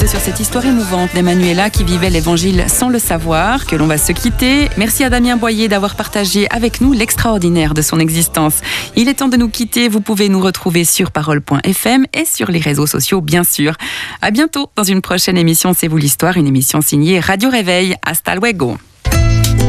bientôt sur cette histoire émouvante d'Emmanuela qui vivait l'évangile sans le savoir, que l'on va se quitter. Merci à Damien Boyer d'avoir partagé avec nous l'extraordinaire de son existence. Il est temps de nous quitter. Vous pouvez nous retrouver sur parole.fm et sur les réseaux sociaux, bien sûr. À bientôt dans une prochaine émission C'est vous l'histoire, une émission signée Radio Réveil. Hasta luego.